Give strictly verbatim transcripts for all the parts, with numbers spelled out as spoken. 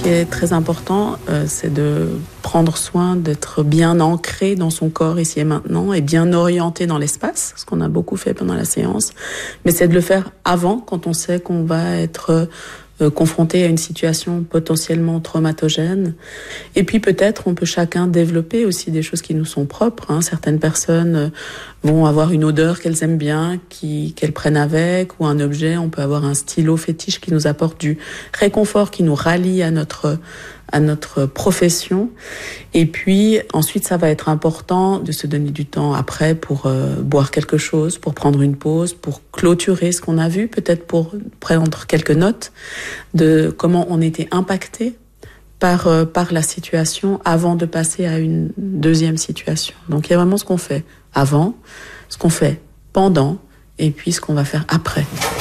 qui est très important, euh, c'est de prendre soin d'être bien ancré dans son corps ici et maintenant et bien orienté dans l'espace, ce qu'on a beaucoup fait pendant la séance. Mais c'est de le faire avant, quand on sait qu'on va être euh, confronté à une situation potentiellement traumatogène. Et puis peut-être on peut chacun développer aussi des choses qui nous sont propres. Hein. Certaines personnes euh, vont avoir une odeur qu'elles aiment bien, qui, qu'elles prennent avec, ou un objet. On peut avoir un stylo fétiche qui nous apporte du réconfort, qui nous rallie à notre à notre profession. Et puis ensuite, ça va être important de se donner du temps après pour euh, boire quelque chose, pour prendre une pause, pour clôturer ce qu'on a vu, peut-être pour prendre quelques notes de comment on était impacté par euh, par la situation avant de passer à une deuxième situation. Donc il y a vraiment ce qu'on fait avant, ce qu'on fait pendant, et puis ce qu'on va faire après.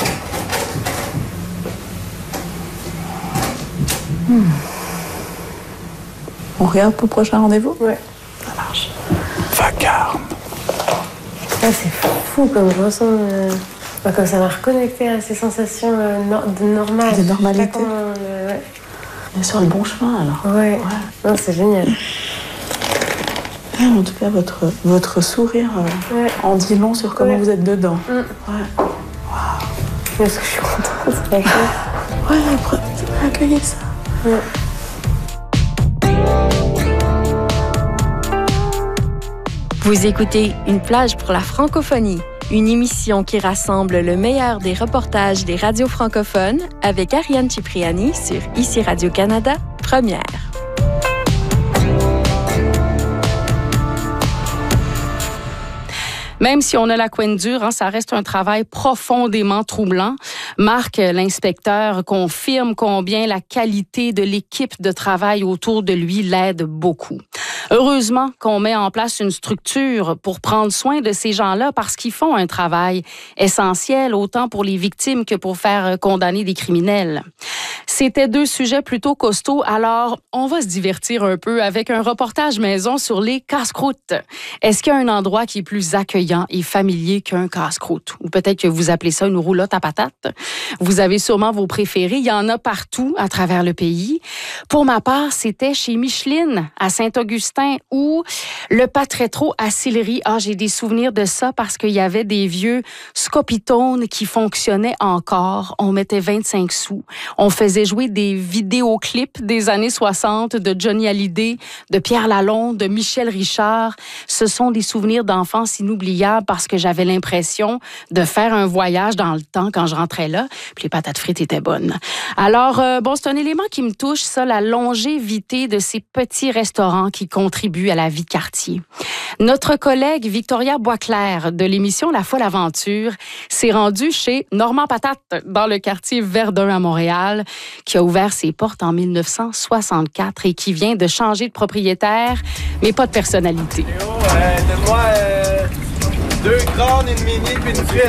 Hmm. On regarde pour le prochain rendez-vous ? Ouais. Ça marche. Vacarme. Ah, c'est fou comme je ressens... Euh... Bah, comme ça m'a reconnecté à ces sensations euh, no- de normal. De normalité. Comment, euh, ouais. On est sur le bon chemin, alors. Ouais. ouais. Non, c'est génial. En tout cas, votre, votre sourire euh, ouais. en dit long sur comment ouais. vous êtes dedans. Mm. Ouais. Waouh. Est-ce que je suis contente, c'est la Ouais, après, accueillez ça. Ouais. Vous écoutez Une plage pour la francophonie, une émission qui rassemble le meilleur des reportages des radios francophones avec Ariane Cipriani sur Ici Radio-Canada, première. Même si on a la couenne dure, hein, ça reste un travail profondément troublant. Marc, l'inspecteur, confirme combien la qualité de l'équipe de travail autour de lui l'aide beaucoup. Heureusement qu'on met en place une structure pour prendre soin de ces gens-là parce qu'ils font un travail essentiel autant pour les victimes que pour faire condamner des criminels. C'était deux sujets plutôt costauds, alors on va se divertir un peu avec un reportage maison sur les casse-croûtes. Est-ce qu'il y a un endroit qui est plus accueillant et familier qu'un casse-croûte? Ou peut-être que vous appelez ça une roulotte à patates. Vous avez sûrement vos préférés. Il y en a partout à travers le pays. Pour ma part, c'était chez Micheline à Saint-Augustin ou le Patretro à Sillery. Ah, j'ai des souvenirs de ça parce qu'il y avait des vieux scopitones qui fonctionnaient encore. On mettait vingt-cinq sous. On faisait jouer des vidéoclips des années soixante de Johnny Hallyday, de Pierre Lalonde, de Michel Richard. Ce sont des souvenirs d'enfance inoubliables parce que j'avais l'impression de faire un voyage dans le temps quand je rentrais là. Puis les patates frites étaient bonnes. Alors, euh, bon, c'est un élément qui me touche, ça, la longévité de ces petits restaurants qui contribuent à la vie de quartier. Notre collègue Victoria Boisclair de l'émission La Folle Aventure s'est rendue chez Normand Patate dans le quartier Verdun à Montréal, qui a ouvert ses portes en dix-neuf cent soixante-quatre et qui vient de changer de propriétaire, mais pas de personnalité. Hey oh, euh, donne-moi euh, deux crânes, une mini puis une frite.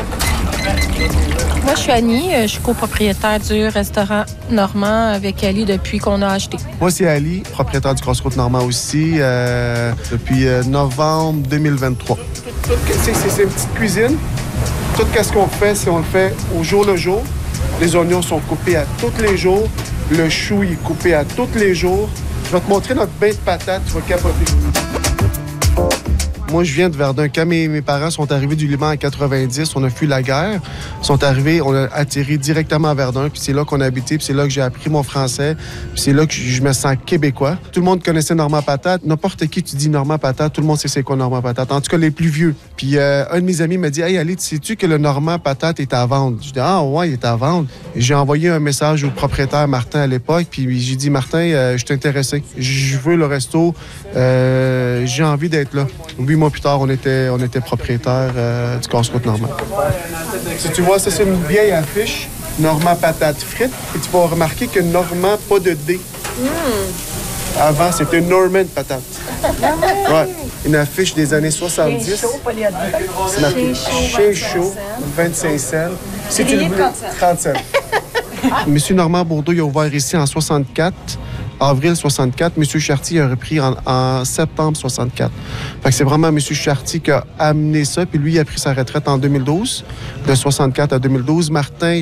Moi, je suis Annie, je suis copropriétaire du restaurant Normand avec Ali depuis qu'on a acheté. Moi, c'est Ali, propriétaire du Crossroads Normand aussi, euh, depuis euh, novembre deux mille vingt-trois. Tout, c'est, c'est, c'est une petite cuisine. Tout ce qu'on fait, c'est on le fait au jour le jour. Les oignons sont coupés à tous les jours. Le chou est coupé à tous les jours. Je vais te montrer notre bain de patates, tu vas capoter. Moi, je viens de Verdun. Quand mes, mes parents sont arrivés du Liban en quatre-vingt-dix, on a fui la guerre. Ils sont arrivés, on a atterri directement à Verdun. Puis c'est là qu'on a habité, puis c'est là que j'ai appris mon français. Puis c'est là que je me sens québécois. Tout le monde connaissait Normand Patate. N'importe qui, tu dis Normand Patate, tout le monde sait c'est quoi Normand Patate. En tout cas, les plus vieux. Puis euh, un de mes amis m'a dit « Hey, Ali, sais-tu que le Normand Patate est à vendre? » Je dis « Ah ouais, il est à vendre. » J'ai envoyé un message au propriétaire Martin à l'époque, puis j'ai dit « Martin, euh, je suis intéressé. Je veux le resto. Euh, j'ai envie d'être là. » Huit mois plus tard, on était, on était propriétaire euh, du Casse-Croûte Normand. Si tu vois, ça, c'est une vieille affiche, Normand Patate frites, et tu vas remarquer que Normand, pas de D. Mm. Avant, c'était Norman Patate. Ouais. Une affiche des années soixante-dix. C'est une affiche chez chaud, vingt-cinq cents. Si tu le veux, trente cents. Monsieur Normand Bourdeau, il a ouvert ici en soixante-quatre. Avril soixante-quatre, M. Chartier a repris en, en septembre soixante-quatre. Fait que c'est vraiment M. Chartier qui a amené ça, puis lui, il a pris sa retraite en deux mille douze, de soixante-quatre à deux mille douze. Martin